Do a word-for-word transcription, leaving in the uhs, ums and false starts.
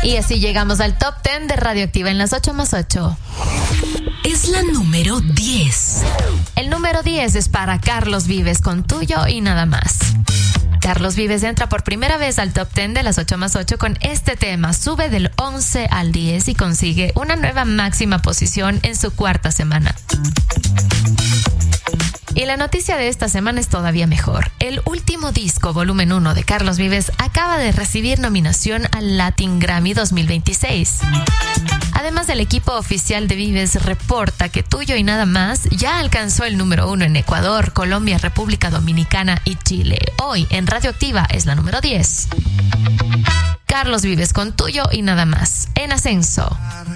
Y así llegamos al top diez de Radioactiva en las ocho más ocho. Es la número diez. El número diez es para Carlos Vives con Tuyo y Nada Más. Carlos Vives entra por primera vez al top diez de las ocho más ocho con este tema. Sube del once al diez y consigue una nueva máxima posición en su cuarta semana. Y la noticia de esta semana es todavía mejor. El último disco, volumen uno de Carlos Vives, acaba de recibir nominación al Latin Grammy dos mil veintiséis. Además, el equipo oficial de Vives reporta que Tuyo y Nada Más ya alcanzó el número uno en Ecuador, Colombia, República Dominicana y Chile. Hoy en Radioactiva es la número diez. Carlos Vives con Tuyo y Nada Más, en ascenso.